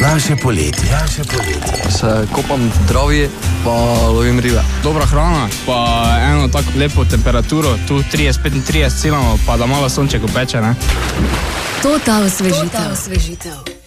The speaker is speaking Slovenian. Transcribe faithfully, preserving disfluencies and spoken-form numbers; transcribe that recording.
Naše poletje. Naše poletje. Se kopam v travi, pa lovim ribe. Dobra hrana, pa eno tako lepo temperaturo, tu trideset petintrideset cilamo, pa da malo sonček opeče, ne? To ta osvežitev.